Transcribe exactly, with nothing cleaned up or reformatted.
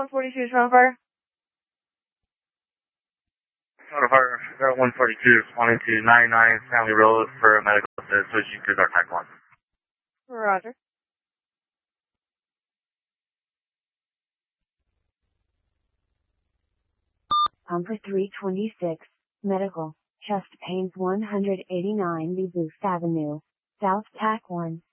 one forty-two, Toronto Fire. Toronto Fire, Route one forty-two, responding to ninety-nine Family Road for a medical assist, switching to Dark Tech one. Roger. Pumper three twenty-six, medical, chest pains one eighty-nine B Booth Avenue, South Tac one.